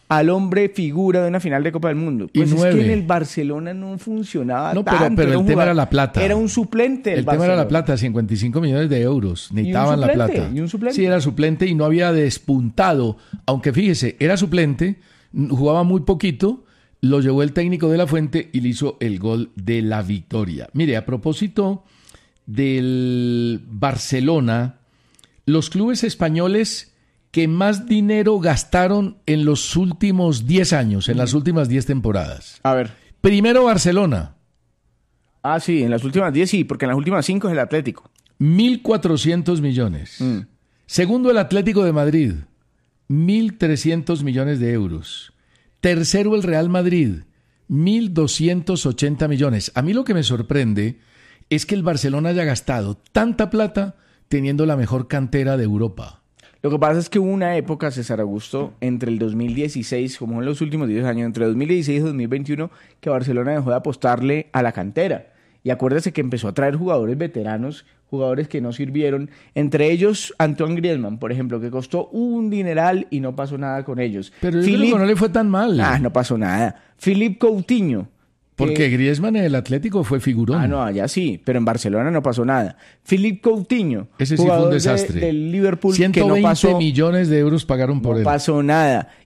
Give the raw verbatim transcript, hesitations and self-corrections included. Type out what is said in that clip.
al hombre figura de una final de Copa del Mundo. Pues y es nueve. que en el Barcelona no funcionaba No, tanto. pero, pero el un tema jugador, era la plata. Era un suplente del El tema Barcelona. era la plata, cincuenta y cinco millones de euros. Necesitaban la suplente, plata. y un suplente. Sí, era suplente y no había despuntado. Aunque fíjese, era suplente, jugaba muy poquito, lo llevó el técnico de la Fuente y le hizo el gol de la victoria. Mire, a propósito del Barcelona, los clubes españoles que más dinero gastaron en los últimos diez años, en las últimas diez temporadas. A ver. Primero Barcelona. Ah, sí, en las últimas diez sí, porque en las últimas cinco es el Atlético. mil cuatrocientos millones. Mm. Segundo, el Atlético de Madrid. mil trescientos millones de euros. Tercero, el Real Madrid. mil doscientos ochenta millones. A mí lo que me sorprende es que el Barcelona haya gastado tanta plata teniendo la mejor cantera de Europa. Lo que pasa es que hubo una época, César Augusto, entre el dos mil dieciséis, como en los últimos diez años, entre dos mil dieciséis y dos mil veintiuno, que Barcelona dejó de apostarle a la cantera. Y acuérdese que empezó a traer jugadores veteranos, jugadores que no sirvieron, entre ellos Antoine Griezmann, por ejemplo, que costó un dineral y no pasó nada con ellos. Pero yo creo que no le fue tan mal. Ah, no pasó nada. Philippe Coutinho. Porque eh, Griezmann en el Atlético fue figurón. Ah, no, allá sí, pero en Barcelona no pasó nada. Philippe Coutinho, ese sí fue un desastre. del Liverpool, ciento veinte que no pasó, millones de euros pagaron por no él. pasó nada.